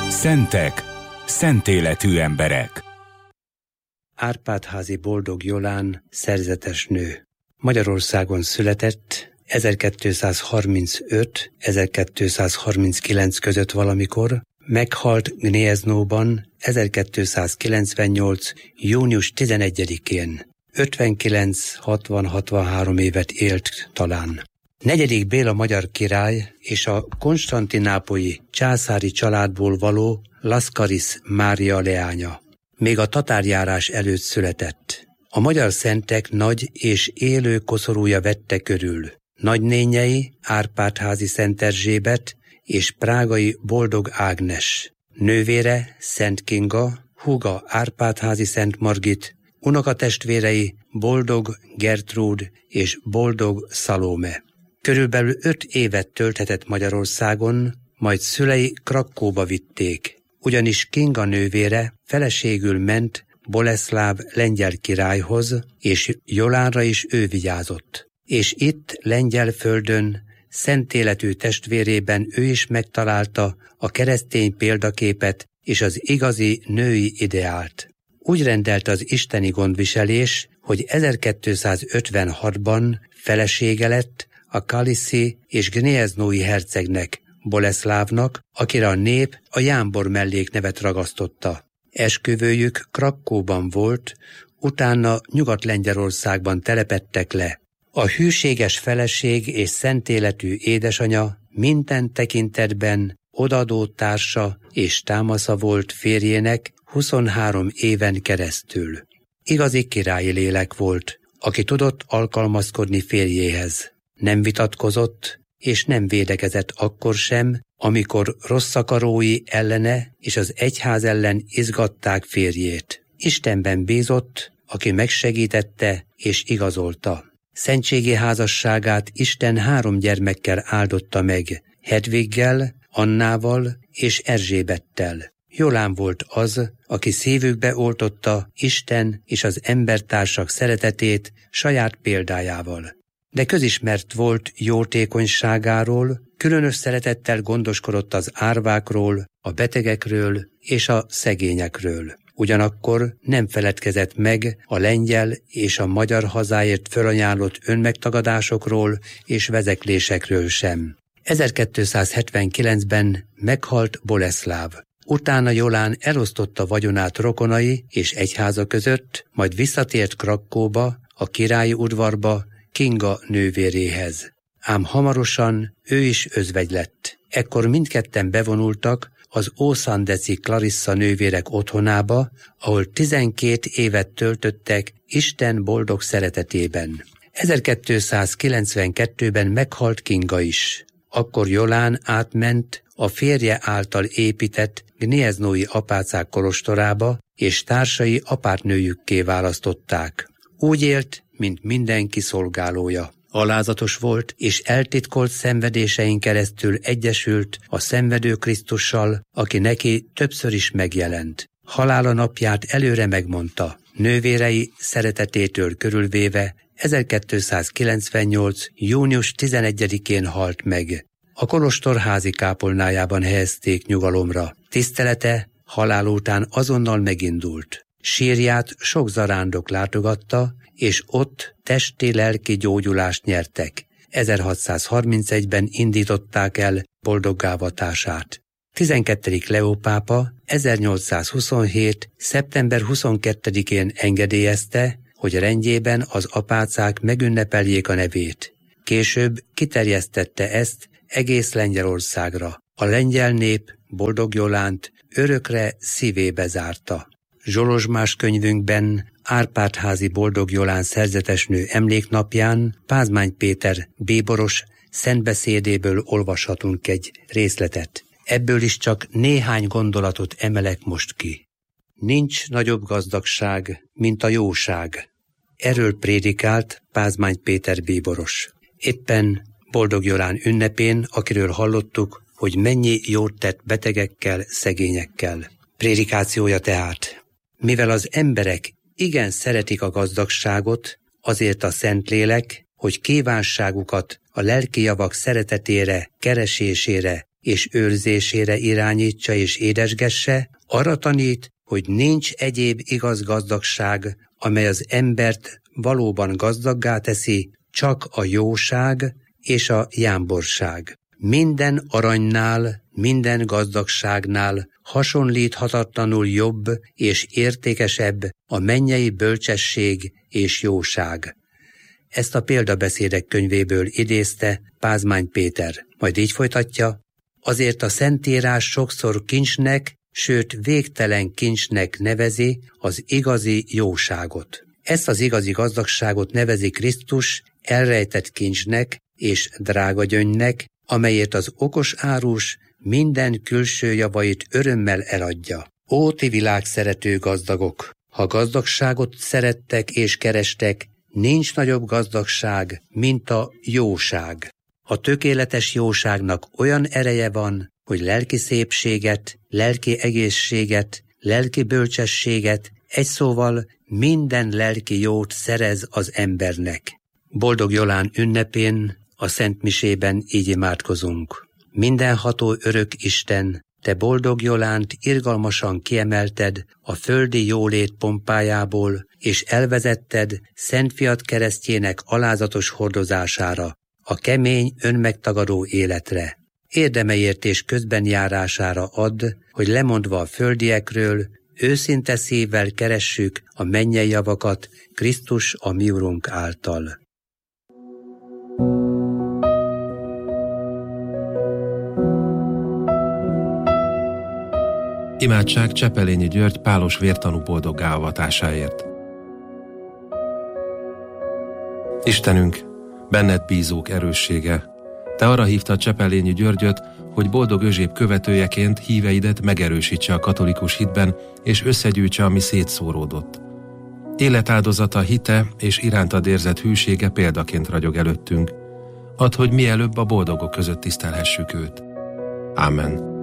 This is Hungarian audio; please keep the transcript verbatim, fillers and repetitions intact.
Szentek, szent életű emberek. Árpád-házi Boldog Jolán szerzetes nő. Magyarországon született ezerkétszázharmincöt - ezerkétszázharminckilenc között valamikor, meghalt Gnieznoban ezerkétszázkilencvennyolc. június tizenegyedikén. ötvenkilenc, hatvan, hatvanhárom évet élt talán. Negyedik Béla magyar király és a konstantinápolyi császári családból való Laszkaris Mária leánya. Még a tatárjárás előtt született. A magyar szentek nagy és élő koszorúja vette körül. Nagynényei Árpád-házi Szent Erzsébet és prágai Boldog Ágnes. Nővére Szent Kinga, húga Árpád-házi Szent Margit, unokatestvérei Boldog Gertrúd és Boldog Szalóme. Körülbelül öt évet tölthetett Magyarországon, majd szülei Krakkóba vitték, ugyanis Kinga nővére feleségül ment Boleszláv lengyel királyhoz, és Jolánra is ő vigyázott. És itt, lengyel földön, szent életű testvérében ő is megtalálta a keresztény példaképet és az igazi női ideált. Úgy rendelt az isteni gondviselés, hogy ezerkétszázötvenhatban felesége lett a kaliszi és gnieznoi hercegnek, Boleszlávnak, akire a nép a Jámbor melléknevet ragasztotta. Esküvőjük Krakkóban volt, utána Nyugat-Lengyelországban telepedtek le. A hűséges feleség és szentéletű édesanya minden tekintetben odaadó társa és támasza volt férjének huszonhárom éven keresztül. Igazi királyi lélek volt, aki tudott alkalmazkodni férjéhez. Nem vitatkozott, és nem védekezett akkor sem, amikor rosszakarói ellene és az egyház ellen izgatták férjét. Istenben bízott, aki megsegítette és igazolta. Szentségi házasságát Isten három gyermekkel áldotta meg, Hedviggel, Annával és Erzsébettel. Jolán volt az, aki szívükbe oltotta Isten és az embertársak szeretetét saját példájával. De közismert volt jótékonyságáról, különös szeretettel gondoskodott az árvákról, a betegekről és a szegényekről. Ugyanakkor nem feledkezett meg a lengyel és a magyar hazáért fölajánlott önmegtagadásokról és vezeklésekről sem. ezerkétszázhetvenkilencben meghalt Boleszláv. Utána Jolán elosztotta vagyonát rokonai és egyháza között, majd visszatért Krakkóba, a királyi udvarba, Kinga nővéréhez. Ám hamarosan ő is özvegy lett. Ekkor mindketten bevonultak az ószandeci Clarissa nővérek otthonába, ahol tizenkét évet töltöttek Isten boldog szeretetében. ezerkétszázkilencvenkettőben meghalt Kinga is. Akkor Jolán átment a férje által épített gnieznoi apácák kolostorába, és társai apátnőjükké választották. Úgy élt, mint mindenki szolgálója. Alázatos volt, és eltitkolt szenvedésein keresztül egyesült a szenvedő Krisztussal, aki neki többször is megjelent. Halála napját előre megmondta, nővérei szeretetétől körülvéve ezerkétszázkilencvennyolc. június tizenegyedikén halt meg. A kolostor házi kápolnájában helyezték nyugalomra. Tisztelete halál után azonnal megindult. Sírját sok zarándok látogatta, és ott testi-lelki gyógyulást nyertek. ezerhatszázharmincegyben indították el boldoggávatását. tizenkettedik Leó pápa ezernyolcszázhuszonhét. szeptember huszonkettedikén engedélyezte, hogy rendjében az apácák megünnepeljék a nevét. Később kiterjesztette ezt egész Lengyelországra. A lengyel nép Boldog Jolánt örökre szívébe zárta. Zsolozsmás könyvünkben Árpád-házi Boldog Jolán szerzetesnő emléknapján Pázmány Péter bíboros szentbeszédéből olvashatunk egy részletet. Ebből is csak néhány gondolatot emelek most ki. Nincs nagyobb gazdagság, mint a jóság. Erről prédikált Pázmány Péter bíboros. Éppen Boldog Jolán ünnepén, akiről hallottuk, hogy mennyi jót tett betegekkel, szegényekkel. Prédikációja tehát: mivel az emberek igen szeretik a gazdagságot, azért a Szentlélek, hogy kívánságukat a lelki javak szeretetére, keresésére és őrzésére irányítsa és édesgesse, arra tanít, hogy nincs egyéb igaz gazdagság, amely az embert valóban gazdaggá teszi, csak a jóság és a jámborság. Minden aranynál, minden gazdagságnál hasonlíthatatlanul jobb és értékesebb a mennyei bölcsesség és jóság. Ezt a példabeszédek könyvéből idézte Pázmány Péter. Majd így folytatja: azért a Szentírás sokszor kincsnek, sőt végtelen kincsnek nevezi az igazi jóságot. Ezt az igazi gazdagságot nevezi Krisztus elrejtett kincsnek és drága gyöngynek, amelyért az okos árus minden külső javait örömmel eladja. Ó, ti világszerető gazdagok! Ha gazdagságot szerettek és kerestek, nincs nagyobb gazdagság, mint a jóság. A tökéletes jóságnak olyan ereje van, hogy lelki szépséget, lelki egészséget, lelki bölcsességet, egy szóval minden lelki jót szerez az embernek. Boldog Jolán ünnepén, a szentmisében így imádkozunk. Mindenható örök Isten, te boldog Jolánt irgalmasan kiemelted a földi jólét pompájából, és elvezetted Szent Fiad keresztjének alázatos hordozására, a kemény, önmegtagadó életre. Érdemeért és közbenjárására add, hogy lemondva a földiekről, őszinte szívvel keressük a mennyei javakat Krisztus a mi Urunk által. Imádság Csepelényi György pálos vértanú boldoggá avatásáért. Istenünk, benned bízók erőssége, te arra hívtad Csepelényi Györgyöt, hogy boldog Özséb követőjeként híveidet megerősítse a katolikus hitben, és összegyűjtse, ami szétszóródott. Életáldozata, hite és irántad érzett hűsége példaként ragyog előttünk. Add, hogy mielőbb a boldogok között tisztelhessük őt. Ámen.